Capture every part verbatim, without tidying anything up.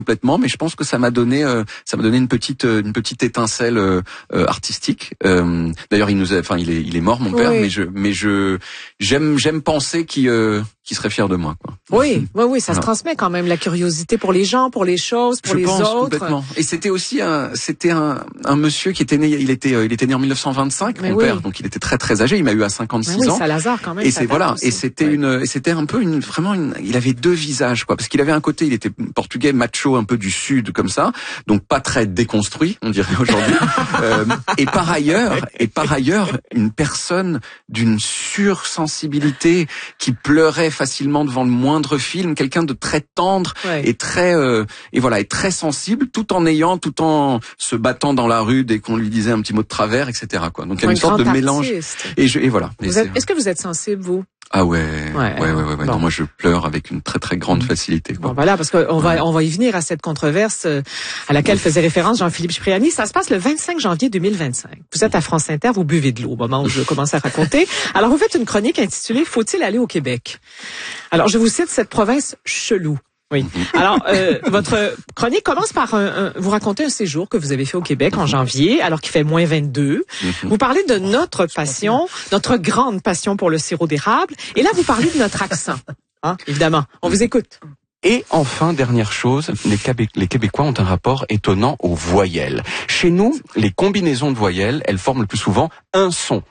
complètement, mais je pense que ça m'a donné, euh, ça m'a donné une petite, euh, une petite étincelle euh, euh, artistique. Euh, d'ailleurs, il nous, a, enfin, il est, il est mort, mon père, oui. mais je, mais je, j'aime, j'aime penser qu'il, euh, qu'il serait fier de moi, quoi. Oui, oui, oui, ça voilà. se transmet quand même la curiosité pour les gens, pour les choses, pour je les pense, autres. Complètement. Et c'était aussi un, c'était un, un monsieur qui était né, il était, euh, il était né en mille neuf cent vingt-cinq, mais mon oui. père, donc il était très très âgé. Il m'a eu à cinquante-six oui, ans. Salazar quand même. Et c'est voilà, aussi. et c'était oui. une, et c'était un peu une, vraiment une, il avait deux visages, quoi, parce qu'il avait un côté, il était portugais, macho, un peu du sud, comme ça, donc pas très déconstruit, on dirait aujourd'hui. euh, et par ailleurs, et par ailleurs, une personne d'une sursensibilité qui pleurait facilement devant le moindre film, quelqu'un de très tendre ouais. et très, euh, et voilà, et très sensible, tout en ayant, tout en se battant dans la rue dès qu'on lui disait un petit mot de travers, et cetera, quoi. Donc il y a un une sorte de artiste. mélange. Et je, et voilà. Vous êtes, est-ce que vous êtes sensible, vous? Ah ouais, ouais, ouais, ouais, ouais. ouais. Bon. Non, moi je pleure avec une très très grande facilité, quoi. Bon, voilà, parce qu'on va, ouais. on va y venir à cette controverse à laquelle faisait référence Jean-Philippe Cipriani. Ça se passe le vingt-cinq janvier deux mille vingt-cinq. Vous êtes à France Inter, vous buvez de l'eau au moment où je commence à raconter. Alors vous faites une chronique intitulée « Faut-il aller au Québec ?» Alors je vous cite cette province chelou. Oui. Alors, euh, votre chronique commence par un, un, vous racontez un séjour que vous avez fait au Québec en janvier, alors qu'il fait moins vingt-deux. Vous parlez de notre passion, notre grande passion pour le sirop d'érable. Et là, vous parlez de notre accent. Hein, évidemment. On vous écoute. Et enfin, dernière chose, les, Québé- les Québécois ont un rapport étonnant aux voyelles. Chez nous, les combinaisons de voyelles, elles forment le plus souvent un son.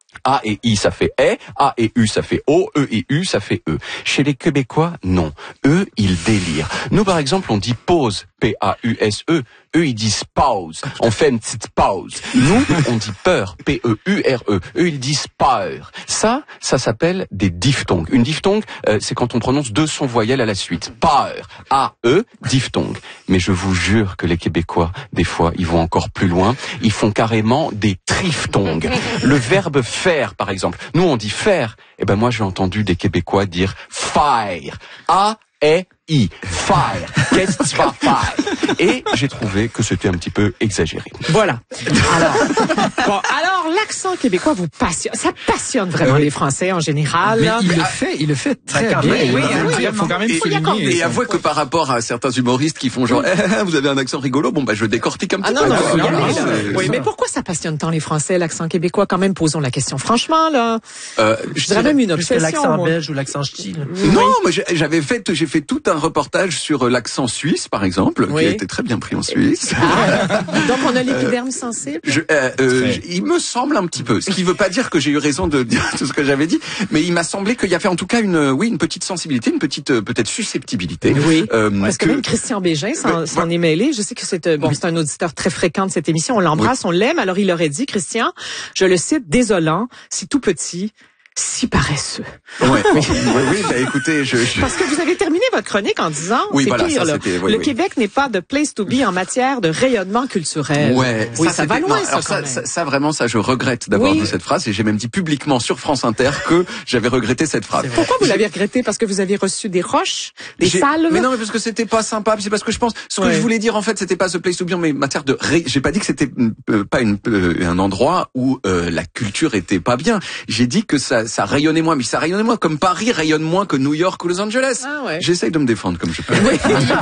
A et I, ça fait E. A et U, ça fait O. E et U, ça fait E. Chez les Québécois, non. Eux, ils délirent. Nous, par exemple, on dit pause. P A U S E. Eux, ils disent pause. On fait une petite pause. Nous, on dit peur. P E U R E. Eux, ils disent peur. Ça, ça s'appelle des diphtongues. Une diphtongue, euh, c'est quand on prononce deux sons voyelles à la suite. Peur. A, E, diphtongue. Mais je vous jure que les Québécois, des fois, ils vont encore plus loin. Ils font carrément des triphtongues. Le verbe faire, par exemple. Nous, on dit faire. Eh ben, moi, j'ai entendu des Québécois dire faire. A, E, I. Fire. Qu'est-ce que tu vas faire? Et j'ai trouvé que c'était un petit peu exagéré. Voilà. Alors, bon, alors l'accent québécois vous passionne. Ça passionne vraiment oui. les Français en général. Mais là. il le fait, il le fait très bien. Oui, oui, oui, il faut quand même souligner. Et avouez que par rapport à certains humoristes qui font genre, eh, vous avez un accent rigolo, bon bah je décortique un petit ah, non, peu. Non, ah, non, non, non, non, non, oui, mais pourquoi ça passionne tant les Français, l'accent québécois? Quand même, posons la question franchement là. Euh, je dirais même une obsession. L'accent moi. belge ou l'accent ch'ti. Non, moi j'avais fait, j'ai fait tout un reportage sur l'accent suisse, par exemple, oui. qui a été très bien pris en Suisse. Ah, donc on a l'épiderme sensible. Je, euh, euh, il me semble un petit peu. Ce qui veut pas dire que j'ai eu raison de dire tout ce que j'avais dit, mais il m'a semblé qu'il y avait en tout cas une, oui, une petite sensibilité, une petite euh, peut-être susceptibilité. Oui. Euh, Parce que, que même Christian Bégin s'en, bah, s'en est mêlé. Je sais que c'est bon, oui. c'est un auditeur très fréquent de cette émission. On l'embrasse, oui. on l'aime. Alors il aurait dit, Christian, je le cite, désolant, si tout petit. Si paresseux. Ouais. oui, oui, oui, bah écoutez, je, je... Parce que vous avez terminé votre chronique en disant, oui, c'est voilà, pire, ça, là. Oui, le oui. Québec n'est pas de place to be en matière de rayonnement culturel. Ouais, oui, ça, ça va loin, non, ça, alors ça, ça, ça, vraiment, ça, je regrette d'avoir oui. dit cette phrase et j'ai même dit publiquement sur France Inter que j'avais regretté cette phrase. Pourquoi vous l'avez regretté? Parce que vous aviez reçu des roches, des salves? Mais non, mais parce que c'était pas sympa. C'est parce que je pense, ce que ouais. je voulais dire en fait, c'était pas the place to be, mais matière de. Ré... J'ai pas dit que c'était euh, pas une, euh, un endroit où euh, la culture était pas bien. J'ai dit que ça, ça rayonnait moins. Ça rayonnait moins, comme Paris rayonne moins que New York ou Los Angeles. Ah ouais. J'essaye de me défendre comme je peux. Oui.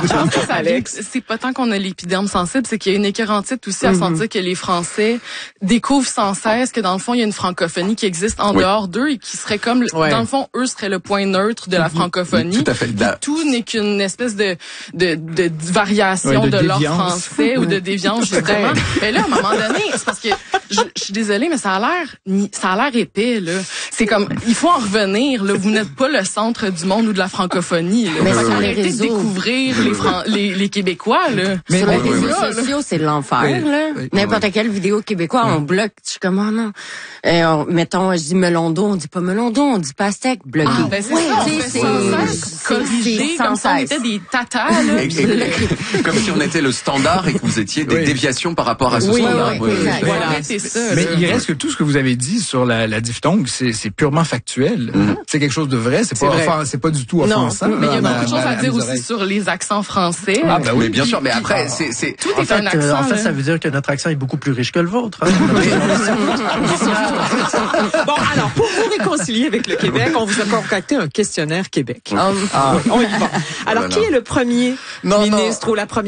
Alex, c'est pas tant qu'on a l'épiderme sensible, c'est qu'il y a une écœurantite aussi à mm-hmm. sentir que les Français découvrent sans cesse que dans le fond, il y a une francophonie qui existe en oui. dehors d'eux et qui serait comme, ouais. dans le fond, eux seraient le point neutre de la mm-hmm. francophonie. Tout à fait. La... Tout n'est qu'une espèce de, de, de, de variation ouais, de, de leur français ou de déviance, justement. Mais là, à un moment donné, c'est parce que, je, je suis désolée, mais ça a l'air, ça a l'air épais, là. C'est comme, il faut en revenir, là. Vous n'êtes pas le centre du monde ou de la francophonie, là. Mais sur les réseaux, découvrir les, Fran- les, les Québécois, là. Mais sur oui, les réseaux oui, sociaux, c'est l'enfer, oui, là. Oui, N'importe oui. quelle vidéo québécois, on bloque. Je suis comme, oh non. Et on, mettons, je dis melondon, on dit pas melondon, on dit pastèque, bloqué. Ah, ben c'est ouais, ça, on fait sans cesse corriger, comme si on était des tatas, là. Et, et, comme si on était le standard et que vous étiez des oui. déviations par rapport à ce oui, standard. Oui, oui, oui. Voilà, c'est ça. Mais il reste que tout ce que vous avez dit sur la, la diphtongue, c'est, c'est purement factuel. Mm. C'est quelque chose de vrai, c'est, c'est pas, offens, c'est pas du tout offensant. Non, mais il y a beaucoup de choses à, à dire aussi oreilles. Sur les accents français. Ah bah oui, bien sûr, mais après, c'est, c'est tout en est fait, un accent. Euh, en fait, là. ça veut dire que notre accent est beaucoup plus riche que le vôtre. Hein? Bon, alors, pour vous réconcilier avec le Québec, on vous a concocté un questionnaire Québec. Ah. On y va. Alors, qui est le premier non, ministre non. ou la première